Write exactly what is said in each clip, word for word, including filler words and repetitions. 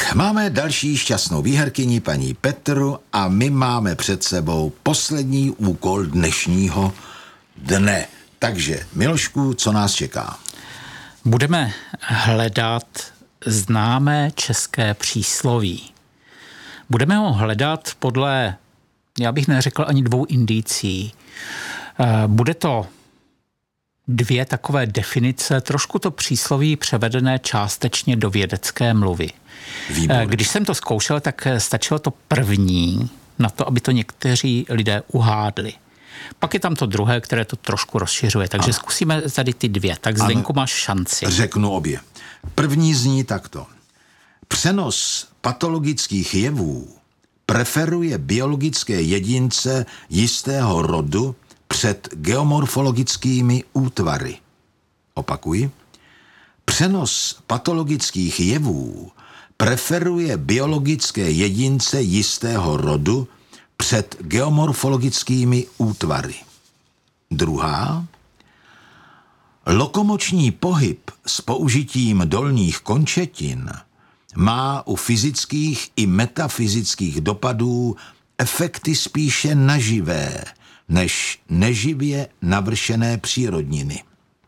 máme další šťastnou výherkyni, paní Petru, a my máme před sebou poslední úkol dnešního dne. Takže, Milošku, co nás čeká? Budeme hledat známé české přísloví. Budeme ho hledat podle, já bych neřekl ani dvou indicí. Bude to dvě takové definice, trošku to přísloví převedené částečně do vědecké mluvy. Výborně. Když jsem to zkoušel, tak stačilo to první na to, aby to někteří lidé uhádli. Pak je tam to druhé, které to trošku rozšiřuje. Takže ano. Zkusíme tady ty dvě. Tak Zdenku, máš šanci. Řeknu obě. První zní takto. Přenos patologických jevů preferuje biologické jedince jistého rodu před geomorfologickými útvary. Opakuji. Přenos patologických jevů preferuje biologické jedince jistého rodu před geomorfologickými útvary. Druhá. Lokomoční pohyb s použitím dolních končetin má u fyzických i metafyzických dopadů efekty spíše naživé, než neživě navršené přírodniny.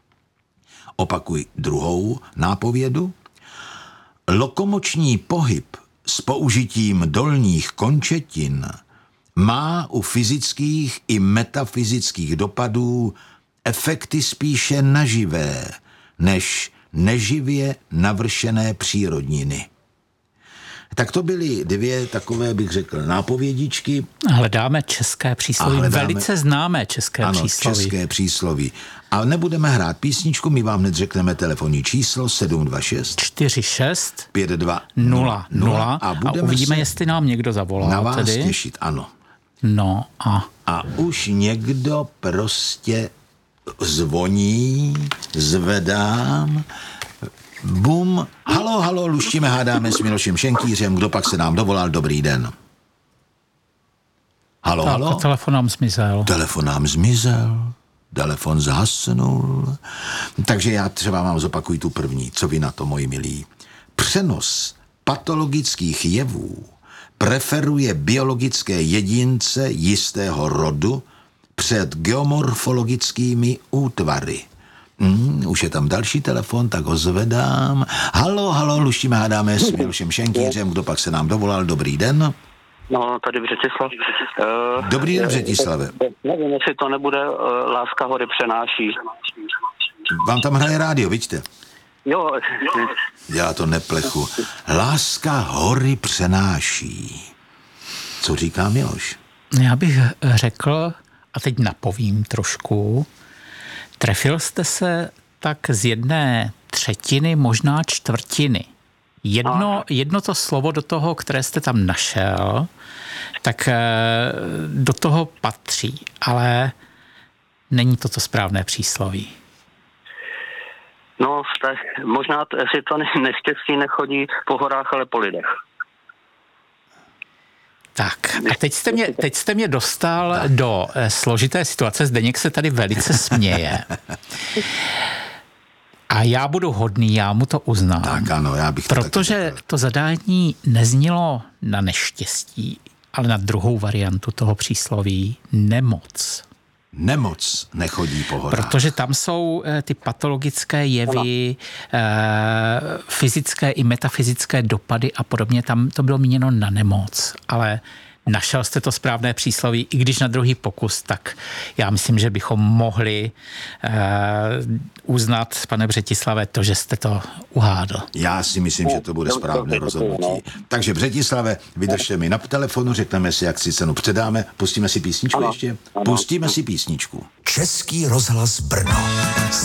Opakuj druhou nápovědu. Lokomoční pohyb s použitím dolních končetin má u fyzických i metafyzických dopadů efekty spíše naživé, než neživě navršené přírodniny. Tak to byly dvě takové, bych řekl, nápovědičky. Hledáme české přísloví, hledáme, velice známé české ano, přísloví. české přísloví. A nebudeme hrát písničku, my vám hned řekneme telefonní číslo sedm dva šest čtyři šest pět dva nula nula a, a uvidíme, jestli nám někdo zavolá. Na vás tedy. těšit, ano. No a... A už někdo prostě zvoní, zvedám, bum, halo, halo, luštíme, hádáme s Milošem Šenkýřem, kdo pak se nám dovolal, dobrý den. Halo, tak, halo. Telefon nám zmizel. Telefon nám zmizel, telefon zhasnul. Takže já třeba vám zopakuju tu první, co vy na to, moji milí. Přenos patologických jevů preferuje biologické jedince jistého rodu před geomorfologickými útvary. Mm, už je tam další telefon, tak ho zvedám. Halo, halo, luštíme, hádáme s Milošem Šenkýřem, kdo pak se nám dovolal, dobrý den. No, tady Břetislav. Uh, Dobrý den, Břetislave. Nevím, jestli to nebude uh, Láska hory přenáší. Vám tam hraje rádio, vidíte? Jo. Já to neplechu. Láska hory přenáší. Co říká Miloš? Já bych řekl, a teď napovím trošku, trefil jste se tak z jedné třetiny, možná čtvrtiny. Jedno, jedno to slovo do toho, které jste tam našel, tak do toho patří, ale není to to správné přísloví. No, tak možná, to, jestli to neštěstí nechodí po horách, ale po lidech. Tak, a teď jste mě, teď jste mě dostal tak do složité situace. Zdeněk se tady velice směje. A já budu hodný, já mu to uznám. Tak ano, já bych to Protože to zadání neznělo na neštěstí, ale na druhou variantu toho přísloví nemoc. Nemoc nechodí po horách. Protože tam jsou ty patologické jevy, no. fyzické i metafyzické dopady a podobně. Tam to bylo míněno na nemoc, ale našel jste to správné přísloví, i když na druhý pokus, tak já myslím, že bychom mohli uh, uznat, pane Břetislave, to, že jste to uhádl. Já si myslím, že to bude správné rozhodnutí. Takže Břetislave, vydržte mi na telefonu, řekneme si, jak si cenu předáme. Pustíme si písničku ještě? Pustíme si písničku. Český rozhlas Brno.